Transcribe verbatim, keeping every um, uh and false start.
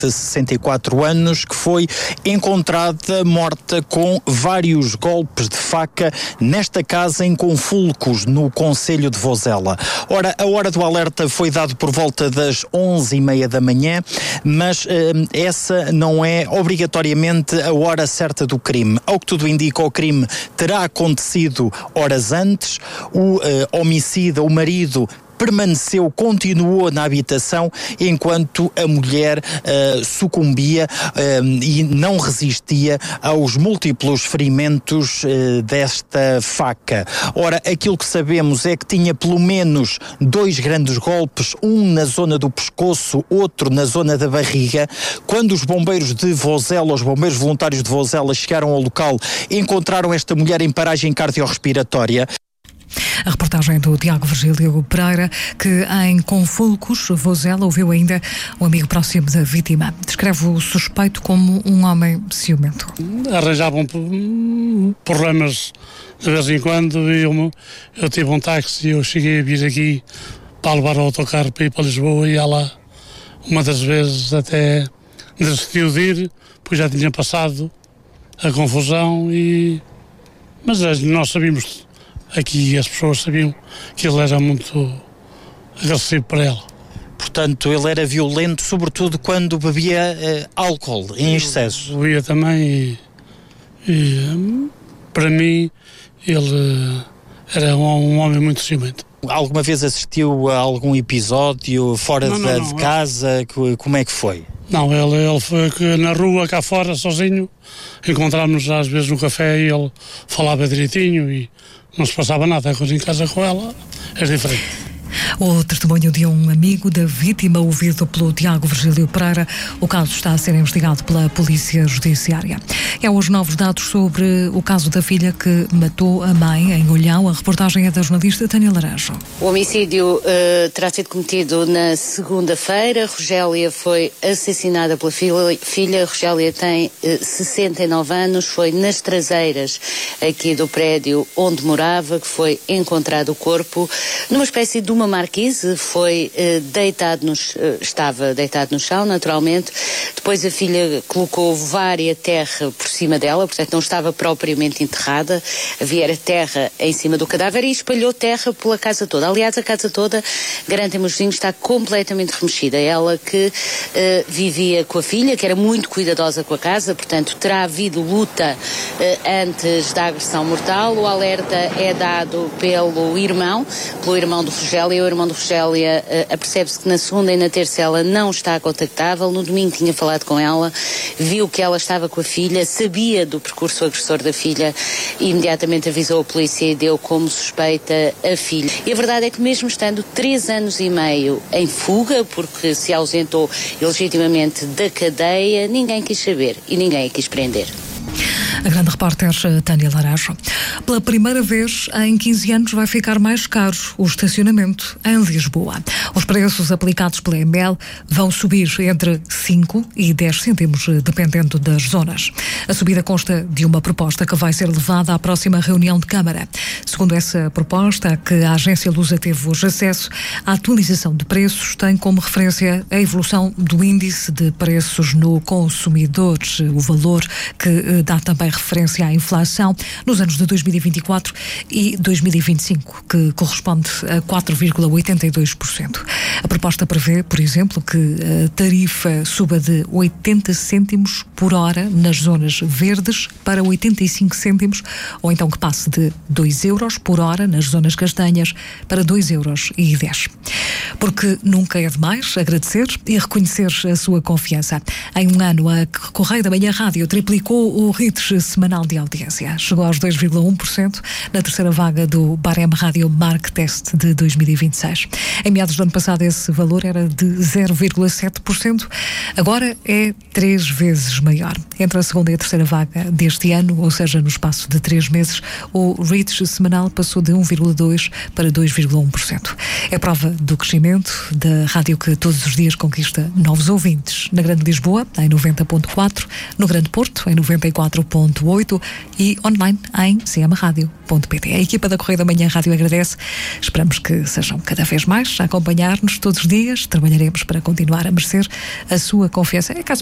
de sessenta e quatro anos, que foi encontrada morta com vários golpes de faca nesta casa em Confulcos, no concelho de Vozela. Ora, a hora do alerta foi dado por volta das onze e meia da manhã, mas eh, essa não é obrigatoriamente a hora certa do crime. Ao que tudo indica, o crime terá acontecido horas antes. O eh, homicida, o marido, permaneceu, continuou na habitação enquanto a mulher uh, sucumbia uh, e não resistia aos múltiplos ferimentos uh, desta faca. Ora, aquilo que sabemos é que tinha pelo menos dois grandes golpes, um na zona do pescoço, outro na zona da barriga. Quando os bombeiros de Vozela, os bombeiros voluntários de Vozela chegaram ao local, encontraram esta mulher em paragem cardiorrespiratória. A reportagem do Tiago Virgílio Pereira, que em Confulcos, Vozela, ouviu ainda um amigo próximo da vítima. Descreve o suspeito como um homem ciumento. Arranjavam problemas de vez em quando e eu, eu tive um táxi e eu cheguei a vir aqui para levar o autocarro para ir para Lisboa e ela, uma das vezes, até desistiu de ir, pois já tinha passado a confusão e... Mas nós sabíamos... Aqui as pessoas sabiam que ele era muito agressivo para ela. Portanto, ele era violento, sobretudo quando bebia eh, álcool em excesso. Bebia também e, e para mim ele era um, um homem muito ciumento. Alguma vez assistiu a algum episódio fora não, de, não, não, de casa? Eu... Como é que foi? Não, ele, ele foi na rua, cá fora, sozinho. Encontrámos às vezes no café e ele falava direitinho e não se passava nada. Agora em casa com ela é diferente. O testemunho de um amigo da vítima, ouvido pelo Tiago Virgílio Pereira. O caso está a ser investigado pela Polícia Judiciária. É os novos dados sobre o caso da filha que matou a mãe em Olhão. A reportagem é da jornalista Tânia Laranjo. O homicídio uh, terá sido cometido na segunda-feira. Rogélia foi assassinada pela filha. filha. Rogélia tem uh, sessenta e nove anos. Foi nas traseiras aqui do prédio onde morava que foi encontrado o corpo numa espécie de uma marquise. Foi uh, deitado no, uh, estava deitado no chão, naturalmente. Depois a filha colocou várias terra por cima dela, portanto não estava propriamente enterrada. Havia terra em cima do cadáver e espalhou terra pela casa toda. Aliás, a casa toda, garantem-me os vizinhos, está completamente remexida. Ela que uh, vivia com a filha, que era muito cuidadosa com a casa, portanto terá havido luta uh, antes da agressão mortal. O alerta é dado pelo irmão, pelo irmão de Rogélia. O irmão de Rogélia uh, apercebe-se que na segunda e na terça ela não está contactável. No domingo tinha falado com ela, viu que ela estava com a filha, sabia do percurso agressor da filha e imediatamente avisou a polícia e deu como suspeita a filha. E a verdade é que mesmo estando três anos e meio em fuga, porque se ausentou ilegitimamente da cadeia, ninguém quis saber e ninguém a quis prender. A grande repórter Tânia Laranjo. Pela primeira vez em quinze anos vai ficar mais caro o estacionamento em Lisboa. Os preços aplicados pela E M L vão subir entre cinco e dez cêntimos, dependendo das zonas. A subida consta de uma proposta que vai ser levada à próxima reunião de Câmara. Segundo essa proposta, a que a agência Lusa teve hoje acesso, a atualização de preços tem como referência a evolução do índice de preços no consumidor, o valor que dá também referência à inflação nos anos de dois mil e vinte e quatro e dois mil e vinte e cinco, que corresponde a quatro vírgula oitenta e dois por cento. A proposta prevê, por exemplo, que a tarifa suba de oitenta cêntimos por hora nas zonas verdes para oitenta e cinco cêntimos, ou então que passe de dois euros por hora nas zonas castanhas para dois euros e dez. Porque nunca é demais agradecer e reconhecer a sua confiança. Em um ano, a Correio da Manhã Rádio triplicou o hits semanal de audiência. Chegou aos dois vírgula um por cento na terceira vaga do Barem Rádio Mark Test de dois mil e vinte e seis. Em meados do ano passado esse valor era de zero vírgula sete por cento. Agora é três vezes maior. Entre a segunda e a terceira vaga deste ano, ou seja, no espaço de três meses, o reach semanal passou de um vírgula dois por cento para dois vírgula um por cento. É prova do crescimento da rádio que todos os dias conquista novos ouvintes. Na Grande Lisboa, em noventa ponto quatro, no Grande Porto, em noventa e quatro ponto ponto oito e online em c m radio ponto p t. A equipa da Correio da Manhã Rádio agradece. Esperamos que sejam cada vez mais a acompanhar-nos todos os dias. Trabalharemos para continuar a merecer a sua confiança. É caso